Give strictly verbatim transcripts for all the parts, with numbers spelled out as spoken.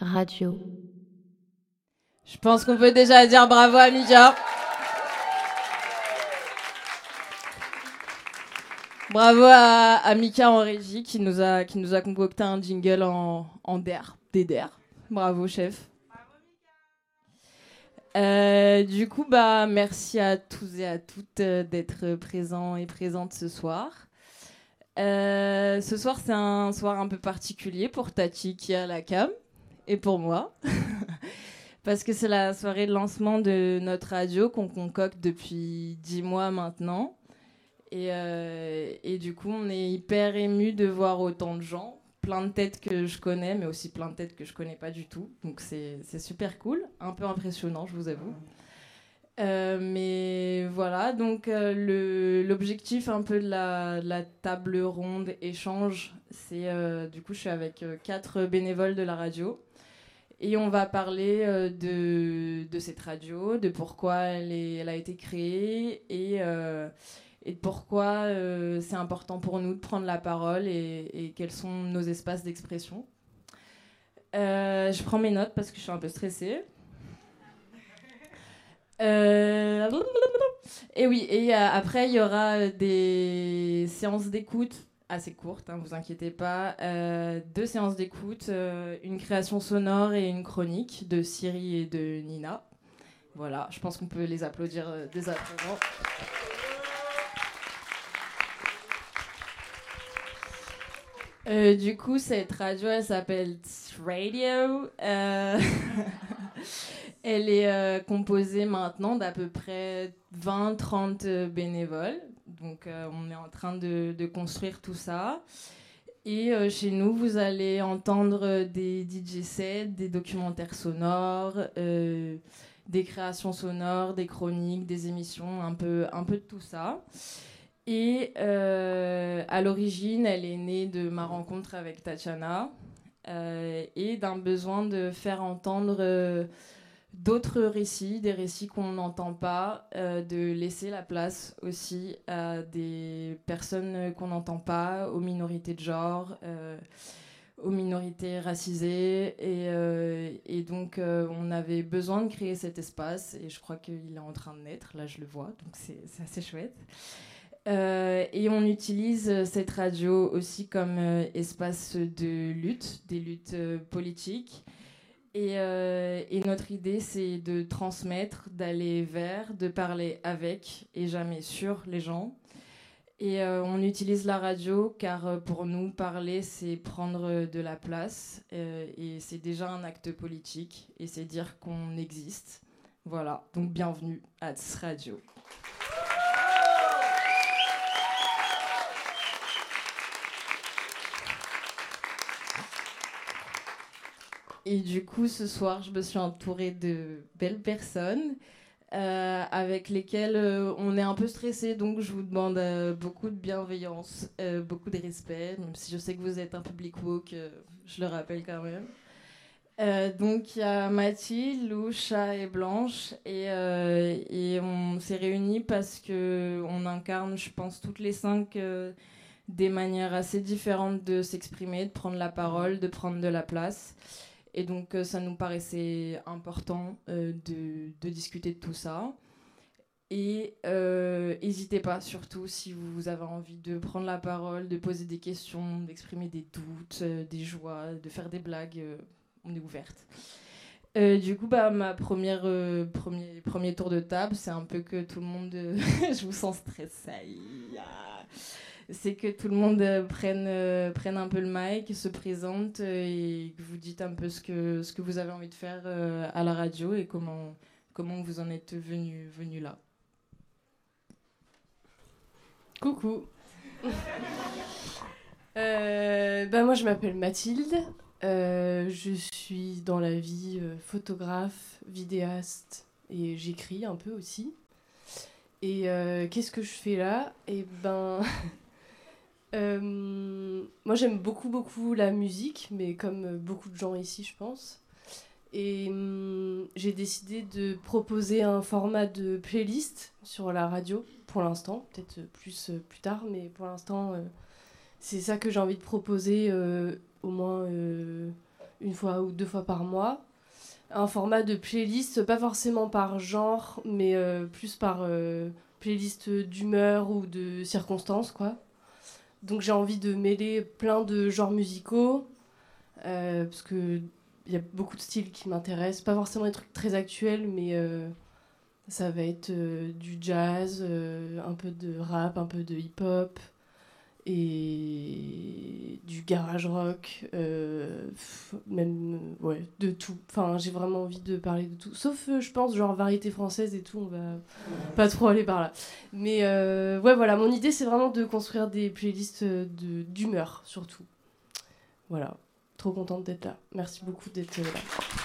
Radio. Je pense qu'on peut déjà dire bravo à Mika. Bravo à, à Mika en régie qui nous a, qui nous a concocté un jingle en, en D R, D D R. Bravo, chef. Euh, du coup, bah, merci à tous et à toutes euh, d'être présents et présentes ce soir. Euh, ce soir, c'est un soir un peu particulier pour Tati qui est à la cam et pour moi. Parce que c'est la soirée de lancement de notre radio qu'on concocte depuis dix mois maintenant. Et, euh, et du coup, on est hyper émus de voir autant de gens. Plein de têtes que je connais, mais aussi plein de têtes que je connais pas du tout. Donc c'est, c'est super cool. Un peu impressionnant, je vous avoue. Euh, mais voilà, donc euh, le, l'objectif un peu de la, de la table ronde échange, c'est euh, du coup je suis avec euh, quatre bénévoles de la radio et on va parler euh, de, de cette radio, de pourquoi elle, est, elle a été créée et, euh, et de pourquoi euh, c'est important pour nous de prendre la parole et, et quels sont nos espaces d'expression. Euh, je prends mes notes parce que je suis un peu stressée. Euh... Et oui, et euh, après, il y aura des séances d'écoute assez courtes, hein, vous inquiétez pas. Euh, deux séances d'écoute, euh, une création sonore et une chronique de Siri et de Nina. Voilà, je pense qu'on peut les applaudir euh, dès à présent. Euh, du coup, cette radio, elle s'appelle Radio. Euh... Elle est euh, composée maintenant d'à peu près vingt à trente bénévoles. Donc, euh, on est en train de, de construire tout ça. Et euh, chez nous, vous allez entendre des D J sets, des documentaires sonores, euh, des créations sonores, des chroniques, des émissions, un peu, un peu de tout ça. Et euh, à l'origine, elle est née de ma rencontre avec Tatiana euh, et d'un besoin de faire entendre... Euh, d'autres récits, des récits qu'on n'entend pas, euh, de laisser la place aussi à des personnes qu'on n'entend pas, aux minorités de genre, euh, aux minorités racisées. Et, euh, et donc, euh, on avait besoin de créer cet espace, et je crois qu'il est en train de naître, là je le vois, donc c'est, c'est assez chouette. Euh, et on utilise cette radio aussi comme euh, espace de lutte, des luttes euh, politiques. Et, euh, et notre idée, c'est de transmettre, d'aller vers, de parler avec et jamais sur les gens. Et euh, on utilise la radio car euh, pour nous, parler, c'est prendre de la place euh, et c'est déjà un acte politique et c'est dire qu'on existe. Voilà, donc bienvenue à Tss Radio. Et du coup, ce soir, je me suis entourée de belles personnes euh, avec lesquelles euh, on est un peu stressé. Donc, je vous demande euh, beaucoup de bienveillance, euh, beaucoup de respect, même si je sais que vous êtes un public woke, euh, je le rappelle quand même. Euh, donc, il y a Mathilde, Loucha et Blanche. Et, euh, et on s'est réunis parce qu'on incarne, je pense, toutes les cinq euh, des manières assez différentes de s'exprimer, de prendre la parole, de prendre de la place. Et donc, euh, ça nous paraissait important euh, de, de discuter de tout ça. Et n'hésitez euh, pas, surtout, si vous avez envie de prendre la parole, de poser des questions, d'exprimer des doutes, euh, des joies, de faire des blagues, euh, on est ouverte. Euh, du coup, bah, ma première euh, premier, premier tour de table, c'est un peu que tout le monde... Euh, je vous sens stressée. C'est que tout le monde euh, prenne, euh, prenne un peu le mic, se présente euh, et que vous dites un peu ce que, ce que vous avez envie de faire euh, à la radio et comment, comment vous en êtes venu, venu là. Coucou. euh, bah moi, je m'appelle Mathilde. Euh, je suis dans la vie euh, photographe, vidéaste et j'écris un peu aussi. Et euh, qu'est-ce que je fais là ? Eh ben... Euh, moi j'aime beaucoup beaucoup la musique, mais comme beaucoup de gens ici je pense. Et hum, j'ai décidé de proposer un format de playlist sur la radio pour l'instant, peut-être plus euh, plus tard, mais pour l'instant euh, c'est ça que j'ai envie de proposer, euh, au moins euh, une fois ou deux fois par mois. Un format de playlist, pas forcément par genre, mais euh, plus par euh, playlist d'humeur ou de circonstances, quoi. Donc j'ai envie de mêler plein de genres musicaux, euh, parce qu'il y a beaucoup de styles qui m'intéressent. Pas forcément des trucs très actuels, mais euh, ça va être euh, du jazz, euh, un peu de rap, un peu de hip-hop, et du garage rock, euh, pff, même euh, ouais, de tout. Enfin, j'ai vraiment envie de parler de tout. Sauf, euh, je pense, genre variété française et tout, on va pas trop aller par là. Mais euh, ouais, voilà, mon idée, c'est vraiment de construire des playlists de, d'humeur, surtout. Voilà, trop contente d'être là. Merci beaucoup d'être là.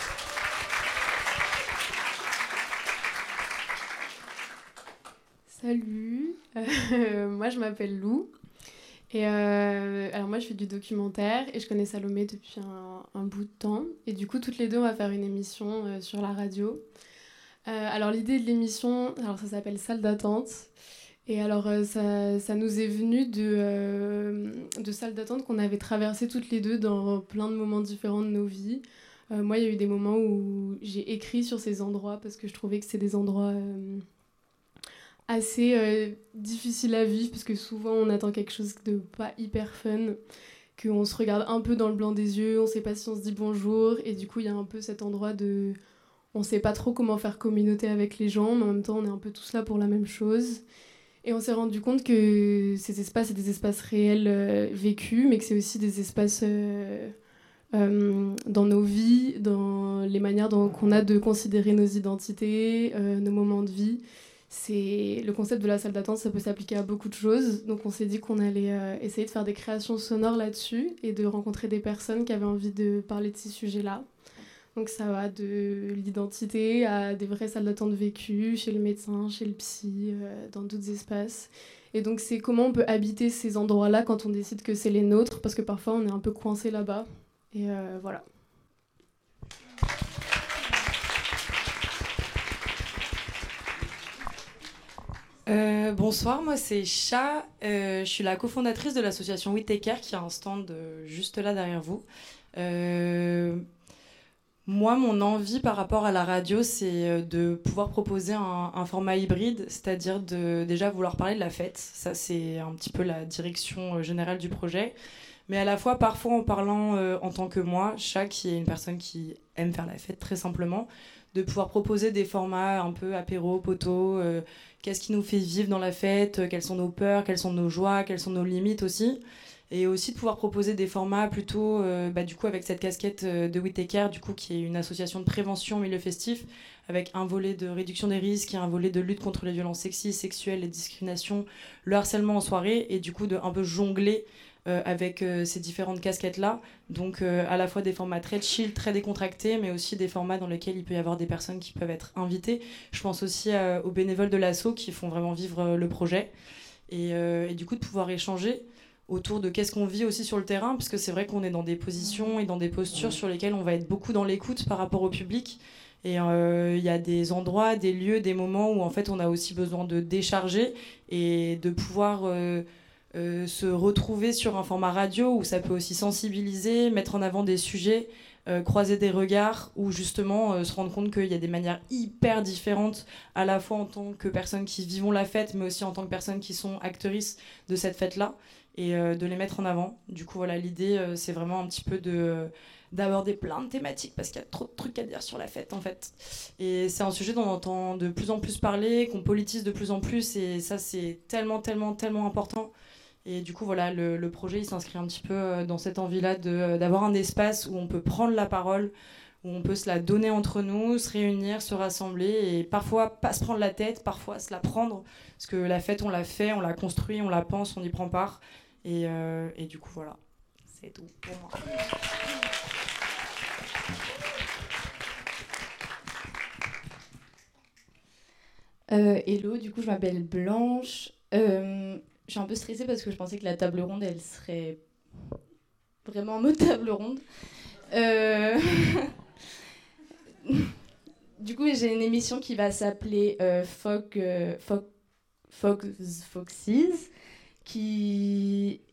Salut, euh, moi je m'appelle Lou. Et euh, alors moi je fais du documentaire et je connais Salomé depuis un, un bout de temps. Et du coup toutes les deux on va faire une émission euh, sur la radio. Euh, alors l'idée de l'émission, alors ça s'appelle Salle d'attente. Et alors euh, ça, ça nous est venu de, euh, de salles d'attente qu'on avait traversées toutes les deux dans plein de moments différents de nos vies. Euh, moi il y a eu des moments où j'ai écrit sur ces endroits parce que je trouvais que c'est des endroits... Euh, assez euh, difficile à vivre parce que souvent on attend quelque chose de pas hyper fun, qu'on se regarde un peu dans le blanc des yeux, on sait pas si on se dit bonjour et du coup il y a un peu cet endroit de on sait pas trop comment faire communauté avec les gens mais en même temps on est un peu tous là pour la même chose et on s'est rendu compte que ces espaces c'est des espaces réels euh, vécus mais que c'est aussi des espaces euh, euh, dans nos vies, dans les manières dont, qu'on a de considérer nos identités, euh, nos moments de vie. C'est le concept de la salle d'attente, ça peut s'appliquer à beaucoup de choses. Donc on s'est dit qu'on allait euh, essayer de faire des créations sonores là-dessus et de rencontrer des personnes qui avaient envie de parler de ces sujets-là. Donc ça va de l'identité à des vraies salles d'attente vécues, chez le médecin, chez le psy, euh, dans d'autres espaces. Et donc c'est comment on peut habiter ces endroits-là quand on décide que c'est les nôtres, parce que parfois on est un peu coincé là-bas. Et euh, voilà. Euh, bonsoir, moi c'est Cha, euh, je suis la cofondatrice de l'association We Take Care qui a un stand euh, juste là derrière vous. Euh, moi, mon envie par rapport à la radio, c'est de pouvoir proposer un, un format hybride, c'est-à-dire de déjà vouloir parler de la fête. Ça, c'est un petit peu la direction générale du projet. Mais à la fois, parfois en parlant euh, en tant que moi, Cha, qui est une personne qui aime faire la fête très simplement, de pouvoir proposer des formats un peu apéro, poteau, euh, qu'est-ce qui nous fait vivre dans la fête, quelles sont nos peurs, quelles sont nos joies, quelles sont nos limites aussi. Et aussi de pouvoir proposer des formats plutôt, euh, bah, du coup, avec cette casquette de We Take Care, du coup, qui est une association de prévention au milieu festif, avec un volet de réduction des risques et un volet de lutte contre les violences sexistes, sexuelles, les discriminations, le harcèlement en soirée, et du coup, de un peu jongler Euh, avec euh, ces différentes casquettes-là. Donc euh, à la fois des formats très chill, très décontractés, mais aussi des formats dans lesquels il peut y avoir des personnes qui peuvent être invitées. Je pense aussi euh, aux bénévoles de l'asso qui font vraiment vivre euh, le projet. Et, euh, et du coup, de pouvoir échanger autour de qu'est-ce qu'on vit aussi sur le terrain, parce que c'est vrai qu'on est dans des positions et dans des postures sur lesquelles on va être beaucoup dans l'écoute par rapport au public. Et il euh, y a des endroits, des lieux, des moments où en fait on a aussi besoin de décharger et de pouvoir... Euh, Euh, se retrouver sur un format radio où ça peut aussi sensibiliser, mettre en avant des sujets, euh, croiser des regards, ou justement euh, se rendre compte qu'il y a des manières hyper différentes, à la fois en tant que personnes qui vivons la fête, mais aussi en tant que personnes qui sont actrices de cette fête-là, et euh, de les mettre en avant. Du coup, voilà, l'idée, euh, c'est vraiment un petit peu de... Euh, d'aborder plein de thématiques parce qu'il y a trop de trucs à dire sur la fête en fait, et c'est un sujet dont on entend de plus en plus parler, qu'on politise de plus en plus, et ça c'est tellement tellement tellement important. Et du coup voilà, le, le projet il s'inscrit un petit peu dans cette envie là de, d'avoir un espace où on peut prendre la parole, où on peut se la donner entre nous, se réunir, se rassembler, et parfois pas se prendre la tête, parfois se la prendre, parce que la fête on l'a fait, on l'a construit, on la pense, on y prend part, et, euh, et du coup voilà, c'est tout pour moi. Euh, hello, du coup je m'appelle Blanche. Euh, je suis un peu stressée parce que je pensais que la table ronde elle serait vraiment en mode table ronde. Euh... du coup j'ai une émission qui va s'appeler euh, Folk, euh, Folk, Fox, Foxes, qui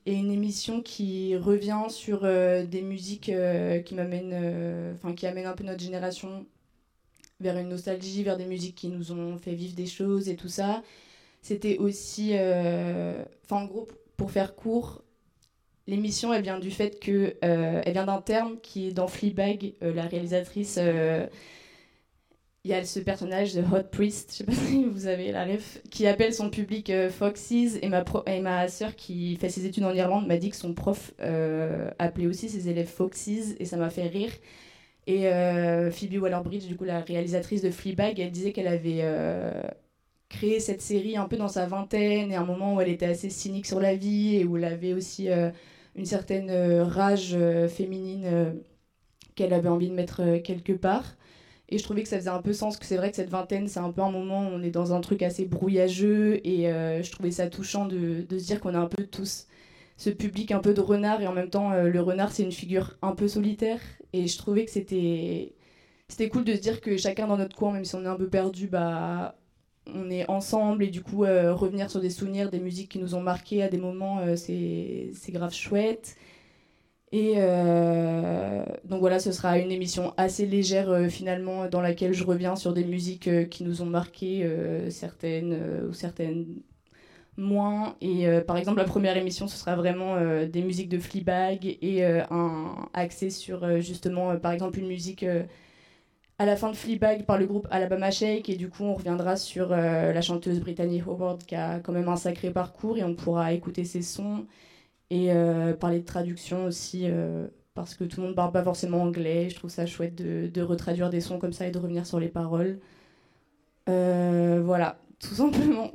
et une émission qui revient sur euh, des musiques euh, qui m'amènent, enfin euh, qui amènent un peu notre génération vers une nostalgie, vers des musiques qui nous ont fait vivre des choses et tout ça. C'était aussi, enfin euh, en gros, pour faire court, l'émission elle vient du fait que euh, elle vient d'un terme qui est dans Fleabag, euh, la réalisatrice. Euh, Il y a ce personnage de Hot Priest, je sais pas si vous avez la ref, qui appelle son public euh, Foxes. Et ma, pro- et ma sœur qui fait ses études en Irlande m'a dit que son prof euh, appelait aussi ses élèves Foxes, et ça m'a fait rire. Et euh, Phoebe Waller-Bridge, du coup la réalisatrice de Fleabag, elle disait qu'elle avait euh, créé cette série un peu dans sa vingtaine, et un moment où elle était assez cynique sur la vie, et où elle avait aussi euh, une certaine euh, rage euh, féminine euh, qu'elle avait envie de mettre euh, quelque part. Et je trouvais que ça faisait un peu sens, que c'est vrai que cette vingtaine, c'est un peu un moment où on est dans un truc assez brouillageux, et euh, je trouvais ça touchant de, de se dire qu'on a un peu tous ce public un peu de renard, et en même temps, euh, le renard, c'est une figure un peu solitaire, et je trouvais que c'était, c'était cool de se dire que chacun dans notre coin, même si on est un peu perdu, bah, on est ensemble, et du coup, euh, revenir sur des souvenirs, des musiques qui nous ont marqués à des moments, euh, c'est, c'est grave chouette. Et euh, donc voilà, ce sera une émission assez légère euh, finalement, dans laquelle je reviens sur des musiques euh, qui nous ont marquées, euh, certaines euh, ou certaines moins. Et euh, par exemple, la première émission, ce sera vraiment euh, des musiques de Fleabag, et euh, un axé sur euh, justement, euh, par exemple, une musique euh, à la fin de Fleabag par le groupe Alabama Shake. Et du coup, on reviendra sur euh, la chanteuse Brittany Howard, qui a quand même un sacré parcours, et on pourra écouter ses sons. Et euh, parler de traduction aussi, euh, parce que tout le monde parle pas forcément anglais. Je trouve ça chouette de, de retraduire des sons comme ça et de revenir sur les paroles. Euh, voilà, tout simplement.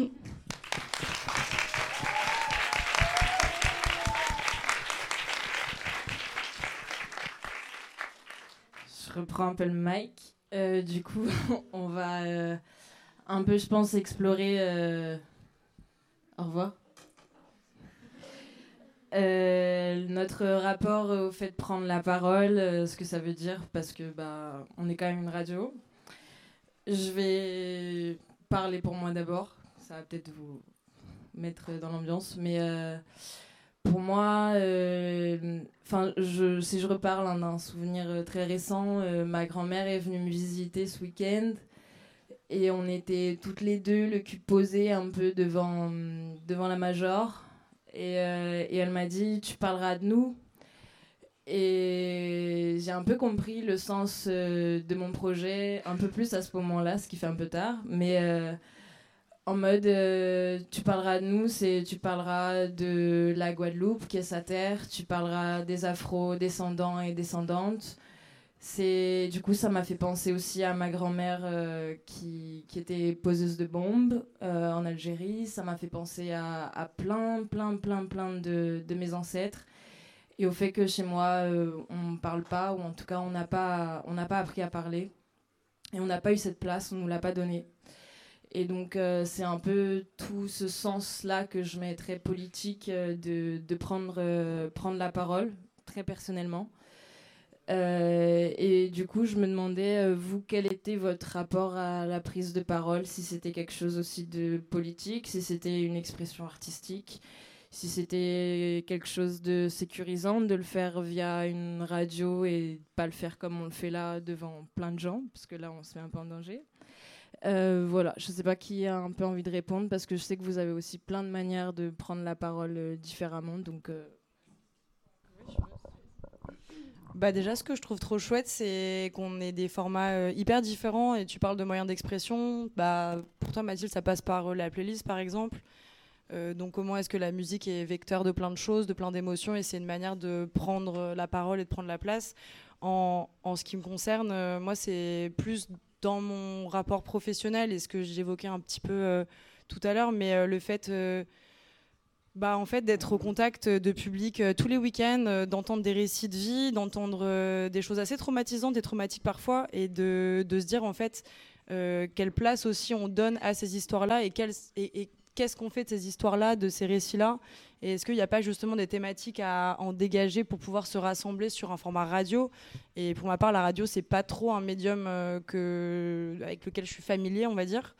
Je reprends un peu le mic. Euh, du coup, on va euh, un peu, je pense, explorer... Euh... Au revoir. Euh, notre rapport au fait de prendre la parole, euh, ce que ça veut dire, parce que bah, on est quand même une radio. Je vais parler pour moi d'abord, ça va peut-être vous mettre dans l'ambiance, mais euh, pour moi, euh, je, si je reparle hein, d'un souvenir très récent, euh, ma grand-mère est venue me visiter ce week-end, et on était toutes les deux, le cul posé un peu devant, devant la Major. Et, euh, et elle m'a dit, tu parleras de nous. Et j'ai un peu compris le sens euh, de mon projet, un peu plus à ce moment-là, ce qui fait un peu tard. Mais euh, en mode, euh, tu parleras de nous, c'est tu parleras de la Guadeloupe, qui est sa terre. Tu parleras des afro-descendants et descendantes. C'est, du coup, ça m'a fait penser aussi à ma grand-mère euh, qui, qui était poseuse de bombes euh, en Algérie. Ça m'a fait penser à, à plein, plein, plein, plein de, de mes ancêtres. Et au fait que chez moi, euh, on ne parle pas, ou en tout cas, on n'a pas, on n'a pas appris à parler. Et on n'a pas eu cette place, on ne nous l'a pas donnée. Et donc, euh, c'est un peu tout ce sens-là que je mets très politique, euh, de, de prendre, euh, prendre la parole, très personnellement. Euh, et du coup, je me demandais, euh, vous, quel était votre rapport à la prise de parole, si c'était quelque chose aussi de politique, si c'était une expression artistique, si c'était quelque chose de sécurisant de le faire via une radio et pas le faire comme on le fait là devant plein de gens, parce que là, on se met un peu en danger. Euh, voilà, je ne sais pas qui a un peu envie de répondre, parce que je sais que vous avez aussi plein de manières de prendre la parole euh, différemment, donc... Euh Bah déjà, ce que je trouve trop chouette, c'est qu'on ait des formats euh, hyper différents, et tu parles de moyens d'expression. Bah, pour toi, Mathilde, ça passe par euh, la playlist, par exemple. Euh, donc comment est-ce que la musique est vecteur de plein de choses, de plein d'émotions, et c'est une manière de prendre la parole et de prendre la place. En, en ce qui me concerne, euh, moi, c'est plus dans mon rapport professionnel, et ce que j'évoquais un petit peu euh, tout à l'heure, mais euh, le fait... Euh, Bah, en fait, d'être au contact de public euh, tous les week-ends, euh, d'entendre des récits de vie, d'entendre euh, des choses assez traumatisantes et traumatiques parfois, et de, de se dire en fait euh, quelle place aussi on donne à ces histoires-là, et, quel, et, et qu'est-ce qu'on fait de ces histoires-là, de ces récits-là, et est-ce qu'il n'y a pas justement des thématiques à en dégager pour pouvoir se rassembler sur un format radio. Et pour ma part, la radio, c'est pas trop un médium euh, que, avec lequel je suis familier, on va dire.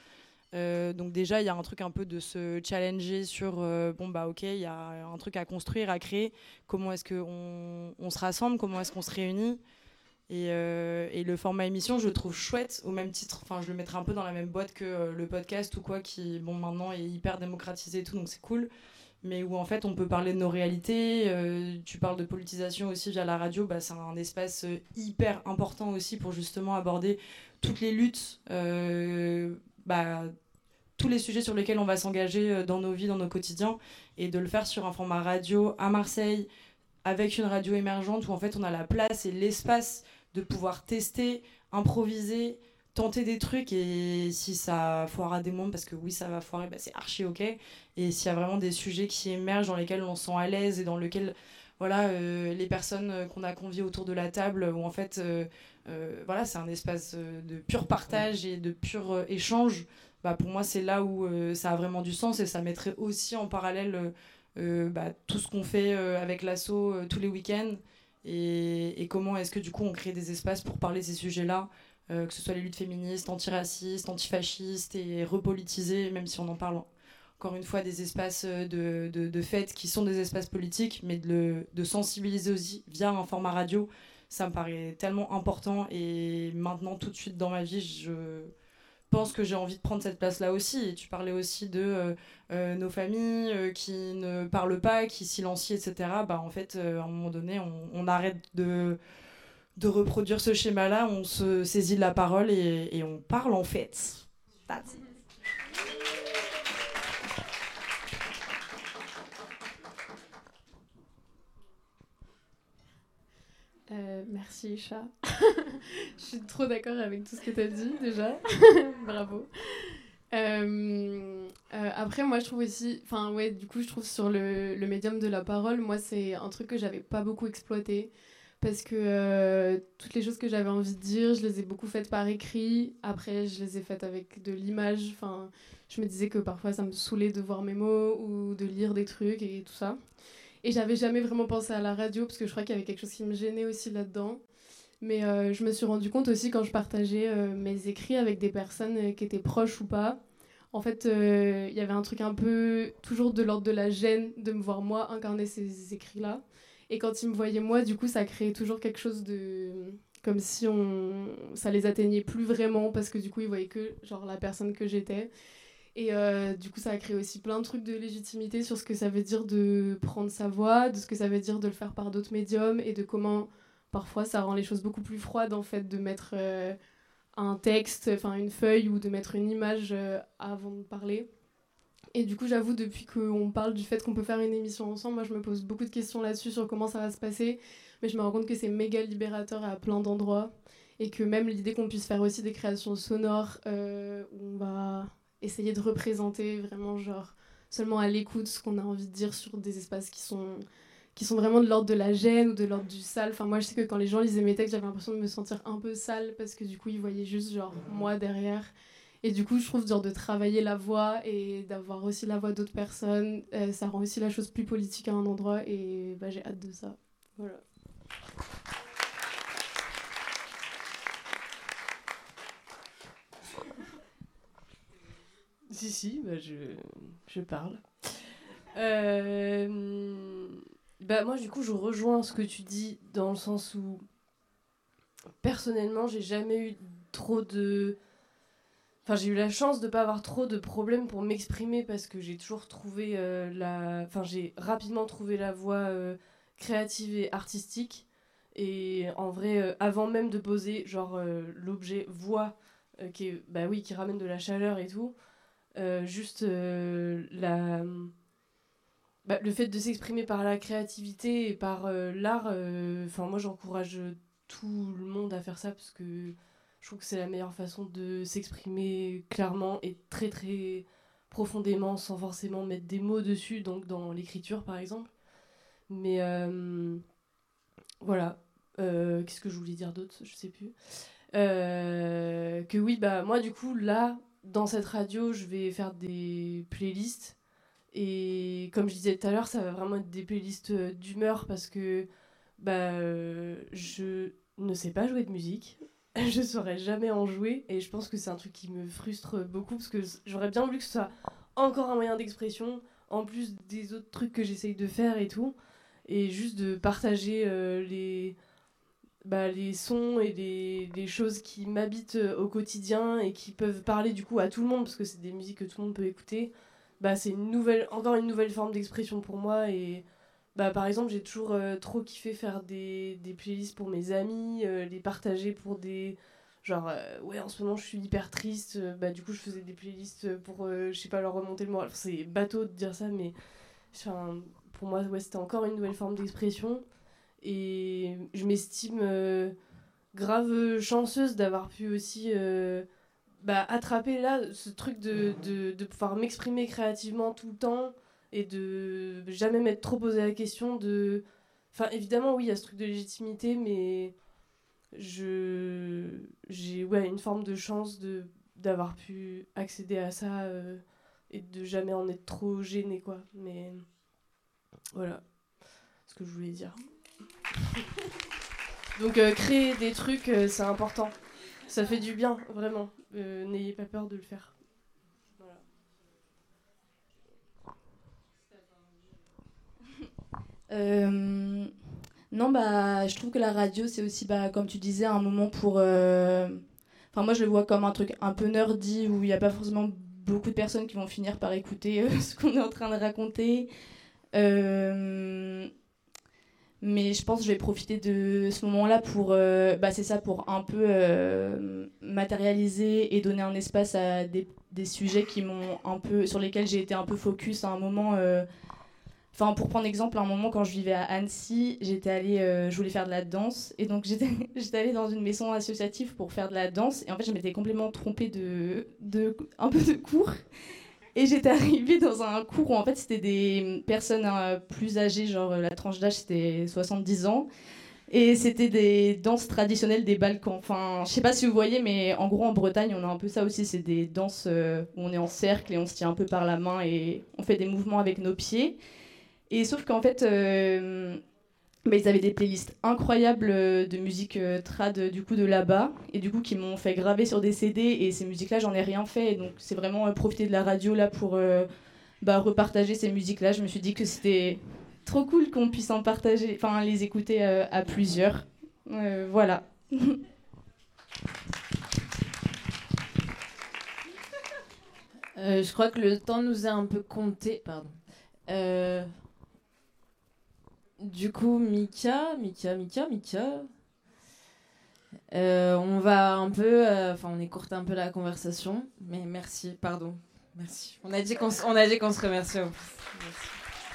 Euh, donc déjà, il y a un truc un peu de se challenger sur, euh, bon bah ok, il y a un truc à construire, à créer, comment est-ce qu'on on se rassemble, comment est-ce qu'on se réunit. Et, euh, et le format émission, je le trouve chouette, au même titre, enfin je le mettrais un peu dans la même boîte que euh, le podcast ou quoi, qui bon maintenant est hyper démocratisé et tout, donc c'est cool. Mais où en fait on peut parler de nos réalités, euh, tu parles de politisation aussi via la radio, bah, c'est un espace euh, hyper important aussi pour justement aborder toutes les luttes, euh, bah, tous les sujets sur lesquels on va s'engager dans nos vies, dans nos quotidiens, et de le faire sur un format radio à Marseille, avec une radio émergente où en fait on a la place et l'espace de pouvoir tester, improviser, tenter des trucs, et si ça foire à des moments, parce que oui ça va foirer, bah, c'est archi ok, et s'il y a vraiment des sujets qui émergent dans lesquels on se sent à l'aise et dans lesquels voilà, euh, les personnes qu'on a conviées autour de la table, où en fait euh, euh, voilà, c'est un espace de pur partage et de pur euh, échange, bah, pour moi c'est là où euh, ça a vraiment du sens, et ça mettrait aussi en parallèle euh, euh, bah, tout ce qu'on fait euh, avec l'asso euh, tous les week-ends, et, et comment est-ce que du coup on crée des espaces pour parler de ces sujets-là, euh, que ce soit les luttes féministes, antiracistes, antifascistes, et repolitisées, même si on en parle encore une fois des espaces de, de, de fête qui sont des espaces politiques, mais de, le, de sensibiliser aussi via un format radio, ça me paraît tellement important. Et maintenant, tout de suite dans ma vie, je pense que j'ai envie de prendre cette place-là aussi. Et tu parlais aussi de euh, euh, nos familles euh, qui ne parlent pas, qui silencient, et cetera. Bah, en fait, euh, à un moment donné, on, on arrête de, de reproduire ce schéma-là, on se saisit de la parole et, et on parle en fait. That's it. Euh, merci, Chat. Je suis trop d'accord avec tout ce que tu as dit, déjà. Bravo. Euh, euh, après, moi, je trouve aussi... Enfin, ouais, du coup, je trouve sur le, le médium de la parole, moi, c'est un truc que j'avais pas beaucoup exploité. Parce que euh, toutes les choses que j'avais envie de dire, je les ai beaucoup faites par écrit. Après, je les ai faites avec de l'image. Enfin, je me disais que parfois, ça me saoulait de voir mes mots ou de lire des trucs et tout ça. Et j'avais jamais vraiment pensé à la radio, parce que je crois qu'il y avait quelque chose qui me gênait aussi là-dedans. Mais euh, je me suis rendu compte aussi quand je partageais euh, mes écrits avec des personnes euh, qui étaient proches ou pas. En fait, il euh, y avait un truc un peu toujours de l'ordre de la gêne de me voir moi incarner ces écrits-là. Et quand ils me voyaient moi, du coup, ça créait toujours quelque chose de... Comme si on... ça les atteignait plus vraiment, parce que du coup, ils voyaient que genre, la personne que j'étais. Et euh, du coup, ça a créé aussi plein de trucs de légitimité sur ce que ça veut dire de prendre sa voix, de ce que ça veut dire de le faire par d'autres médiums, et de comment, parfois, ça rend les choses beaucoup plus froides, en fait, de mettre euh, un texte, enfin une feuille, ou de mettre une image euh, avant de parler. Et du coup, j'avoue, depuis qu'on parle du fait qu'on peut faire une émission ensemble, moi, je me pose beaucoup de questions là-dessus, sur comment ça va se passer. Mais je me rends compte que c'est méga libérateur à plein d'endroits. Et que même l'idée qu'on puisse faire aussi des créations sonores, euh, où on va essayer de représenter vraiment, genre, seulement à l'écoute ce qu'on a envie de dire sur des espaces qui sont, qui sont vraiment de l'ordre de la gêne ou de l'ordre du sale. Enfin, moi, je sais que quand les gens lisaient mes textes, j'avais l'impression de me sentir un peu sale, parce que du coup, ils voyaient juste, genre, moi derrière. Et du coup, je trouve genre de travailler la voix et d'avoir aussi la voix d'autres personnes, euh, ça rend aussi la chose plus politique à un endroit, et bah, j'ai hâte de ça. Voilà. Si, si, bah je, je parle. Euh, bah moi, du coup, je rejoins ce que tu dis dans le sens où, personnellement, j'ai jamais eu trop de... Enfin, j'ai eu la chance de ne pas avoir trop de problèmes pour m'exprimer, parce que j'ai toujours trouvé euh, la... Enfin, j'ai rapidement trouvé la voie euh, créative et artistique. Et en vrai, euh, avant même de poser, genre, euh, l'objet voix, euh, qui est, bah oui, qui ramène de la chaleur et tout, euh, juste euh, la... Bah, le fait de s'exprimer par la créativité et par euh, l'art, enfin, moi, j'encourage tout le monde à faire ça, parce que je trouve que c'est la meilleure façon de s'exprimer clairement et très très profondément, sans forcément mettre des mots dessus, donc dans l'écriture par exemple. Mais euh, voilà, euh, qu'est-ce que je voulais dire d'autre, je sais plus. Euh, que oui, bah moi du coup là, dans cette radio, je vais faire des playlists. Et comme je disais tout à l'heure, ça va vraiment être des playlists d'humeur, parce que bah, euh, je ne sais pas jouer de musique. je saurais jamais en jouer. Et je pense que c'est un truc qui me frustre beaucoup parce que j'aurais bien voulu que ce soit encore un moyen d'expression, en plus des autres trucs que j'essaye de faire et tout. Et juste de partager euh, les, bah, les sons et les, les choses qui m'habitent au quotidien et qui peuvent parler du coup à tout le monde parce que c'est des musiques que tout le monde peut écouter. Bah, c'est une nouvelle, encore une nouvelle forme d'expression pour moi. Et bah, par exemple, j'ai toujours euh, trop kiffé faire des, des playlists pour mes amis, euh, les partager pour des... Genre, euh, ouais, en ce moment, je suis hyper triste. euh, bah, du coup, je faisais des playlists pour, euh, je sais pas, leur remonter le moral. Enfin, c'est bateau de dire ça, mais enfin, pour moi, ouais, c'était encore une nouvelle forme d'expression. Et je m'estime euh, grave chanceuse d'avoir pu aussi... Euh, bah, attraper là ce truc de, de, de pouvoir m'exprimer créativement tout le temps et de jamais m'être trop posé la question de... Enfin, évidemment, oui, il y a ce truc de légitimité, mais je j'ai ouais, une forme de chance de, d'avoir pu accéder à ça euh, et de jamais en être trop gênée, quoi. Mais voilà ce que je voulais dire. Donc, euh, créer des trucs, euh, c'est important. Ça fait du bien, vraiment. Euh, n'ayez pas peur de le faire. Voilà. Euh, non, bah, je trouve que la radio, c'est aussi, bah, comme tu disais, un moment pour... euh, Enfin, moi, je le vois comme un truc un peu nerdy, où il n'y a pas forcément beaucoup de personnes qui vont finir par écouter euh, ce qu'on est en train de raconter. Euh, Mais je pense que je vais profiter de ce moment-là pour, euh, bah, c'est ça, pour un peu euh, matérialiser et donner un espace à des, des sujets qui m'ont un peu, sur lesquels j'ai été un peu focus à un moment. euh, Enfin, pour prendre exemple, à un moment quand je vivais à Annecy, j'étais allée, euh, je voulais faire de la danse et donc j'étais, j'étais allée dans une maison associative pour faire de la danse et en fait je m'étais complètement trompée de, de un peu de cours. Et j'étais arrivée dans un cours où en fait c'était des personnes euh, plus âgées, genre la tranche d'âge c'était soixante-dix ans. Et c'était des danses traditionnelles des Balkans. Enfin, je sais pas si vous voyez, mais en gros en Bretagne on a un peu ça aussi. C'est des danses euh, où on est en cercle et on se tient un peu par la main et on fait des mouvements avec nos pieds. Et sauf qu'en fait, euh, bah, ils avaient des playlists incroyables euh, de musique euh, trad euh, du coup de là-bas et du coup qui m'ont fait graver sur des C D et ces musiques-là j'en ai rien fait et donc c'est vraiment euh, profiter de la radio là pour euh, bah, repartager ces musiques-là. Je me suis dit que c'était trop cool qu'on puisse en partager, enfin les écouter euh, à plusieurs. Euh, voilà. Euh, je crois que le temps nous a un peu compté. Pardon. Euh, du coup, Mika, Mika, Mika, Mika. Euh, on va un peu, enfin, euh, on écourte un peu la conversation, mais merci, pardon, merci. On a dit qu'on, s- on a dit qu'on se remerciait. En plus. Merci.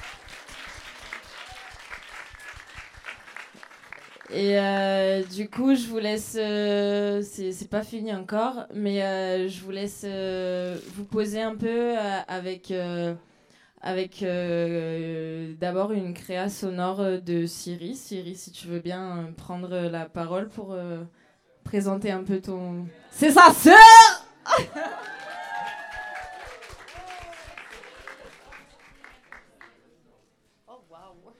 Et euh, du coup, je vous laisse. Euh, c'est, c'est pas fini encore, mais euh, je vous laisse euh, vous poser un peu euh, avec. Euh, avec euh, d'abord une créa sonore de Siri. Siri, si tu veux bien euh, prendre la parole pour euh, présenter un peu ton... C'est sa sœur. Oh, waouh.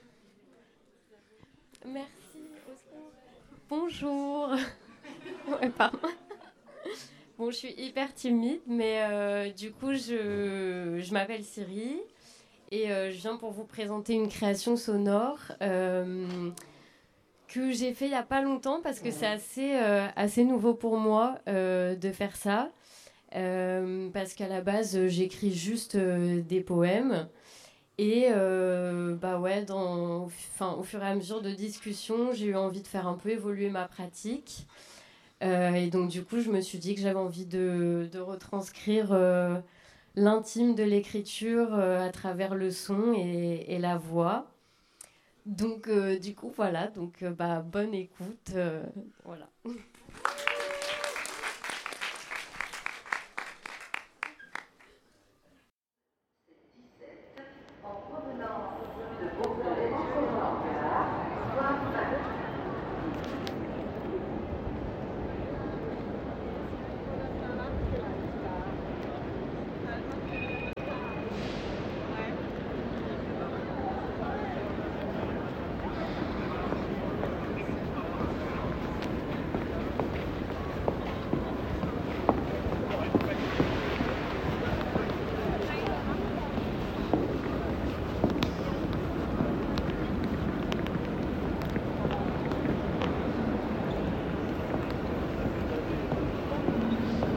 Merci. Bonjour. Ouais, pardon. Bon, je suis hyper timide, mais euh, du coup, je, je m'appelle Siri. Et euh, je viens pour vous présenter une création sonore euh, que j'ai fait il n'y a pas longtemps parce que c'est assez, euh, assez nouveau pour moi euh, de faire ça. Euh, parce qu'à la base, j'écris juste euh, des poèmes. Et euh, bah ouais, dans, enfin, au fur et à mesure de discussion, j'ai eu envie de faire un peu évoluer ma pratique. Euh, et donc du coup, je me suis dit que j'avais envie de, de retranscrire... Euh, l'intime de l'écriture euh, à travers le son et, et la voix. Donc, euh, du coup, voilà. Donc, euh, bah, bonne écoute. Euh, voilà.